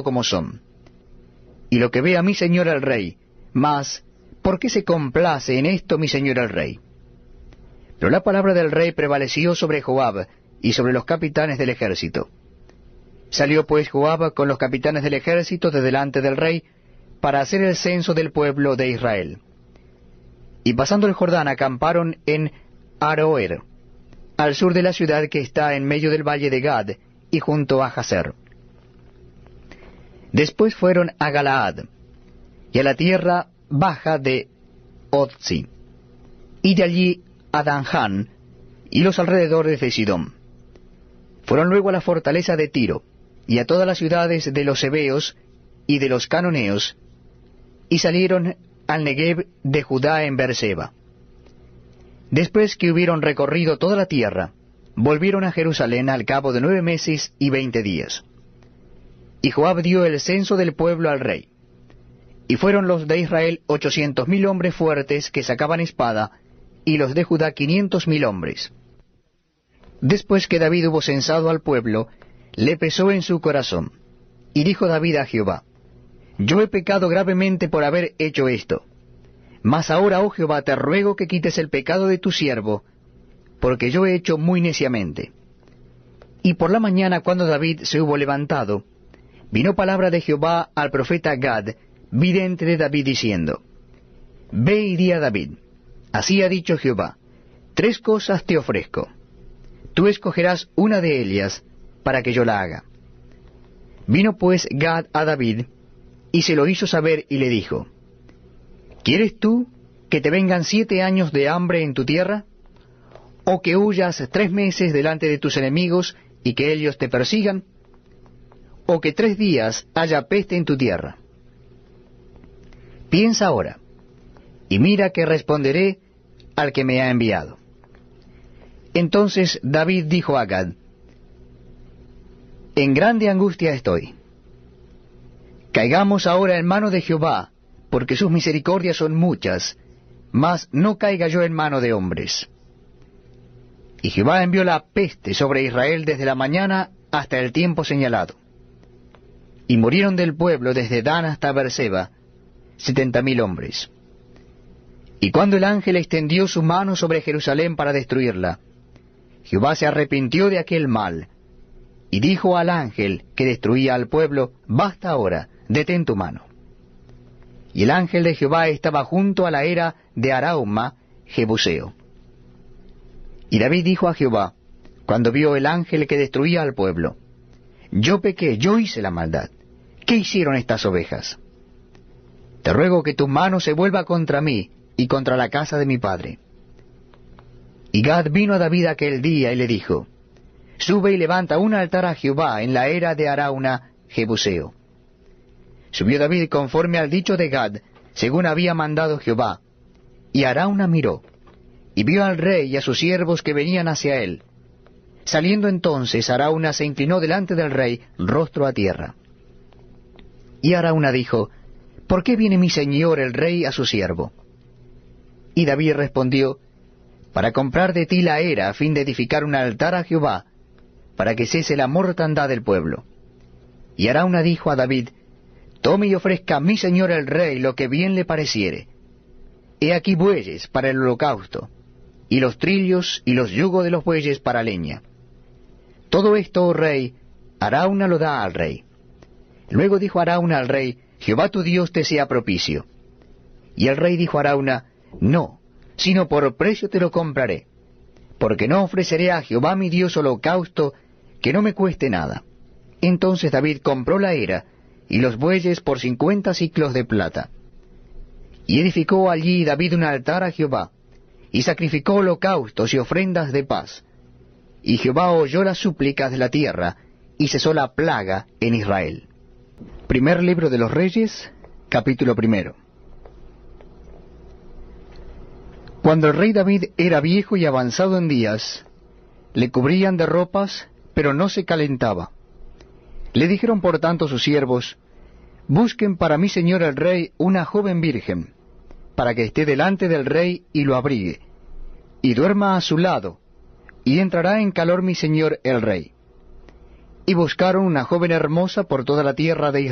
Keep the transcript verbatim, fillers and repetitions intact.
como son. Y lo que ve a mi señor el rey, mas, ¿por qué se complace en esto mi señor el rey? Pero la palabra del rey prevaleció sobre Joab y sobre los capitanes del ejército. Salió pues Joab con los capitanes del ejército de delante del rey para hacer el censo del pueblo de Israel. Y pasando el Jordán acamparon en Aroer, al sur de la ciudad que está en medio del valle de Gad y junto a Jazer. Después fueron a Galaad y a la tierra baja de Otzi, y de allí a Danján y los alrededores de Sidón. Fueron luego a la fortaleza de Tiro y a todas las ciudades de los heveos y de los canoneos, y salieron al Negev de Judá en Beerseba. Después que hubieron recorrido toda la tierra, volvieron a Jerusalén al cabo de nueve meses y veinte días. Y Joab dio el censo del pueblo al rey. Y fueron los de Israel ochocientos mil hombres fuertes que sacaban espada, y los de Judá quinientos mil hombres. Después que David hubo censado al pueblo, le pesó en su corazón. Y dijo David a Jehová: Yo he pecado gravemente por haber hecho esto. Mas ahora, oh Jehová, te ruego que quites el pecado de tu siervo, porque yo he hecho muy neciamente. Y por la mañana, cuando David se hubo levantado, vino palabra de Jehová al profeta Gad, vidente de David, diciendo: Ve y di a David, así ha dicho Jehová, tres cosas te ofrezco. Tú escogerás una de ellas para que yo la haga. Vino pues Gad a David, y se lo hizo saber, y le dijo: ¿Quieres tú que te vengan siete años de hambre en tu tierra? ¿O que huyas tres meses delante de tus enemigos y que ellos te persigan? ¿O que tres días haya peste en tu tierra? Piensa ahora, y mira que responderé al que me ha enviado. Entonces David dijo a Gad: En grande angustia estoy. Caigamos ahora en mano de Jehová, porque sus misericordias son muchas, mas no caiga yo en mano de hombres. Y Jehová envió la peste sobre Israel desde la mañana hasta el tiempo señalado. Y murieron del pueblo desde Dan hasta Beerseba setenta mil hombres. Y cuando el ángel extendió su mano sobre Jerusalén para destruirla, Jehová se arrepintió de aquel mal, y dijo al ángel que destruía al pueblo: Basta ahora, detén tu mano. Y el ángel de Jehová estaba junto a la era de Arauma, Jebuseo. Y David dijo a Jehová, cuando vio el ángel que destruía al pueblo: Yo pequé, yo hice la maldad. ¿Qué hicieron estas ovejas? Te ruego que tu mano se vuelva contra mí y contra la casa de mi padre. Y Gad vino a David aquel día y le dijo: Sube y levanta un altar a Jehová en la era de Arauna, Jebuseo. Subió David conforme al dicho de Gad, según había mandado Jehová. Y Arauna miró, y vio al rey y a sus siervos que venían hacia él. Saliendo entonces, Arauna se inclinó delante del rey, rostro a tierra. Y Arauna dijo: ¿Por qué viene mi señor el rey a su siervo? Y David respondió: Para comprar de ti la era, a fin de edificar un altar a Jehová, para que cese la mortandad del pueblo. Y Arauna dijo a David: Tome y ofrezca a mi señor el rey lo que bien le pareciere. He aquí bueyes para el holocausto, y los trillos y los yugos de los bueyes para leña. Todo esto, oh rey, Arauna lo da al rey. Luego dijo Arauna al rey: Jehová tu Dios te sea propicio. Y el rey dijo a Arauna: No, sino por precio te lo compraré, porque no ofreceré a Jehová mi Dios holocausto que no me cueste nada. Entonces David compró la era y los bueyes por cincuenta siclos de plata. Y edificó allí David un altar a Jehová, y sacrificó holocaustos y ofrendas de paz. Y Jehová oyó las súplicas de la tierra, y cesó la plaga en Israel. Primer libro de los Reyes, capítulo primero. Cuando el rey David era viejo y avanzado en días, le cubrían de ropas, pero no se calentaba. Le dijeron por tanto sus siervos: Busquen para mi señor el rey una joven virgen, para que esté delante del rey y lo abrigue, y duerma a su lado, y entrará en calor mi señor el rey. Y buscaron una joven hermosa por toda la tierra de Israel.